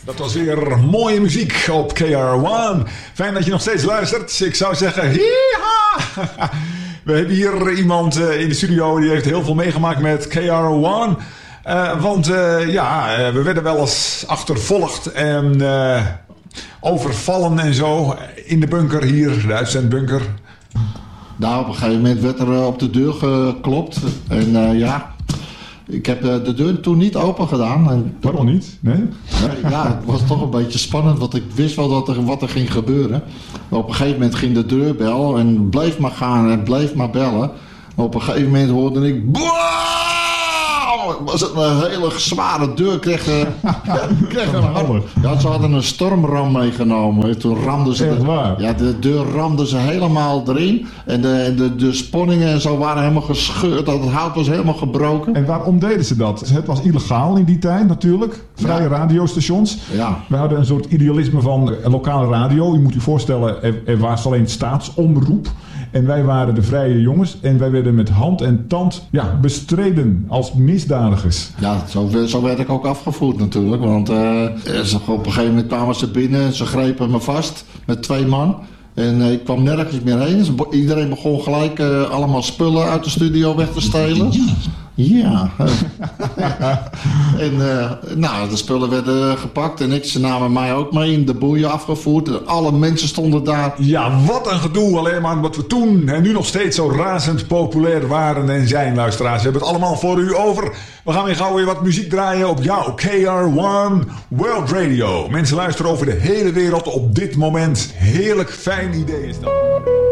Dat was weer mooie muziek op KR1. Fijn dat je nog steeds luistert. Ik zou zeggen, hiha! We hebben hier iemand in de studio die heeft heel veel meegemaakt met KR1. Want we werden wel eens achtervolgd en overvallen en zo in de bunker hier, de uitzendbunker. Nou, op een gegeven moment werd er op de deur geklopt. En ik heb de deur toen niet open gedaan. En waarom niet? Nee? Ja, het was toch een beetje spannend, want ik wist wel wat er ging gebeuren. Maar op een gegeven moment ging de deurbel en bleef maar gaan en bleef maar bellen. Maar op een gegeven moment hoorde ik... Was het een hele zware deur, kreeg een hard. Ja, ze hadden een stormram meegenomen. Toen ramden ze de deur ramden ze helemaal erin. En de sponningen en zo waren helemaal gescheurd. Het hout was helemaal gebroken. En waarom deden ze dat? Het was illegaal in die tijd natuurlijk. Vrije radiostations. Ja. We hadden een soort idealisme van lokale radio. Je moet je voorstellen, er was alleen staatsomroep. En wij waren de vrije jongens. En wij werden met hand en tand bestreden als misdadigers. Ja, zo werd ik ook afgevoerd natuurlijk. Want op een gegeven moment kwamen ze binnen. Ze grepen me vast met 2 man. En ik kwam nergens meer heen. Iedereen begon gelijk allemaal spullen uit de studio weg te stelen. Ja. En de spullen werden gepakt en ze namen mij ook mee in de boeien afgevoerd. Alle mensen stonden daar. Ja, wat een gedoe. Alleen maar wat we toen en nu nog steeds zo razend populair waren en zijn, luisteraars. We hebben het allemaal voor u over. We gaan weer gauw weer wat muziek draaien op jouw KR1 World Radio. Mensen luisteren over de hele wereld op dit moment. Heerlijk fijn idee is dat.